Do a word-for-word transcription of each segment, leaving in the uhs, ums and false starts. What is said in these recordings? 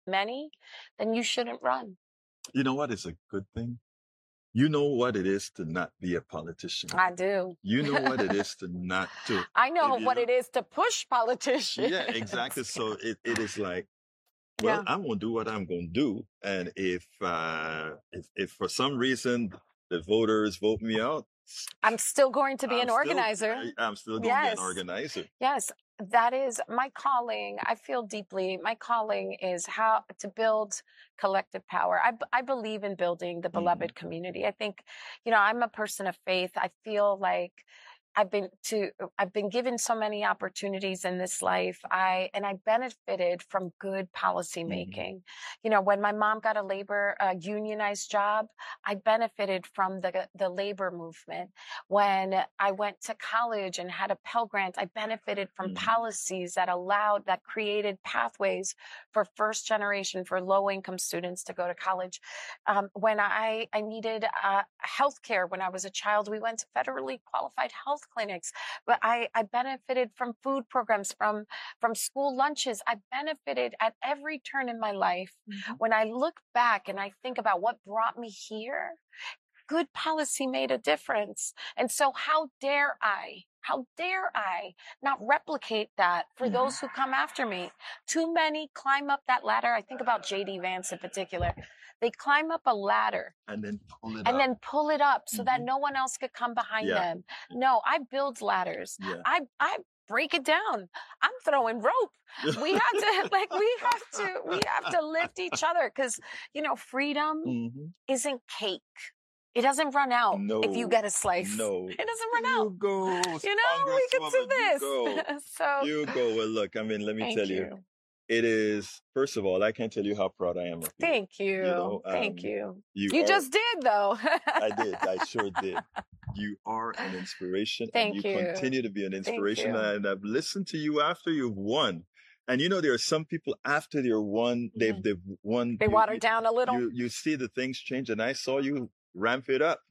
many, then you shouldn't run. You know what is a good thing? You know what it is to not be a politician. I do. You know what it is to not to. I know if you what know- it is to push politicians. Yeah, exactly. So it, it is like, well, Yeah. I'm gonna do what I'm gonna do, and if uh, if if for some reason the voters vote me out, I'm still going to be I'm an still- organizer. I- I'm still gonna Yes. be an organizer. Yes, that is my calling. I feel deeply. My calling is how to build collective power. I, b- I believe in building the beloved community. I think, you know, I'm a person of faith. I feel like I've been to, I've been given so many opportunities in this life. I, and I benefited from good policy making. You know, when my mom got a labor, uh, unionized job, I benefited from the, the labor movement. When I went to college and had a Pell Grant, I benefited from Mhm. policies that allowed, that created pathways for first generation, for low income students to go to college. Um, when I, I needed uh, healthcare when I was a child, we went to federally qualified health clinics. But I, I benefited from food programs, from, from school lunches. I benefited at every turn in my life. Mhm. When I look back and I think about what brought me here, good policy made a difference. And so how dare I, how dare I not replicate that for Mhm. those who come after me? Too many climb up that ladder. I think about J D Vance in particular. They climb up a ladder And then pull it and up. then pull it up so that Mhm. no one else could come behind Yeah. them. No, I build ladders. Yeah. I, I break it down. I'm throwing rope. We have to, like, we have to, we have to lift each other because, you know, freedom Mhm. isn't cake. It doesn't run out No. if you get a slice. No. It doesn't run You out. go, You know, we could do Congresswoman, you this. go. So You go. Well, look, I mean, let me thank tell you. you. It is, first of all, I can't tell you how proud I am of you. Thank you. You know, Thank um, you. You, You are- just did though. I did. I sure did. You are an inspiration. Thank and you, you. continue to be an inspiration. you. And I've listened to you after you've won. And you know, there are some people after they're won, they've, Mhm. they've won. They you, water you, down a little. You, you see the things change. And I saw you ramp it up.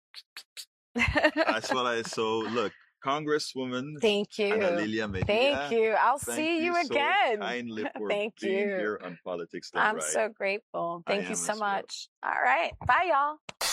That's what I saw. Look, Congresswoman Thank you. Ana Lilia Medina. Thank you. I'll Thank see you, so again. kindly for Thank being you. here on Politics Done I'm Right. so grateful. I Thank you am so as well. much. All right. Bye, y'all.